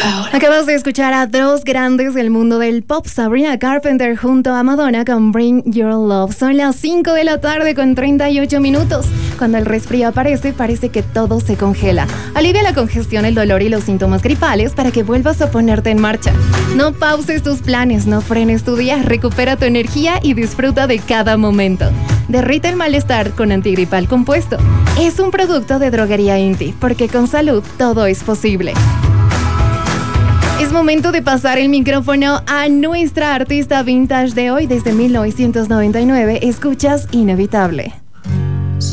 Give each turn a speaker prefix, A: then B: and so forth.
A: Acabas de escuchar a dos grandes del mundo del pop, Sabrina Carpenter junto a Madonna con Bring Your Love. Son las 5 de la tarde con 38 minutos. Cuando el resfrío aparece, parece que todo se congela. Alivia la congestión, el dolor y los síntomas gripales para que vuelvas a ponerte en marcha. No pauses tus planes, no frenes tu día, recupera tu energía y disfruta de cada momento. Derrite el malestar con antigripal compuesto. Es un producto de Droguería Inti, porque con salud todo es posible. Es momento de pasar el micrófono a nuestra artista vintage de hoy. Desde 1999, escuchas Inevitable.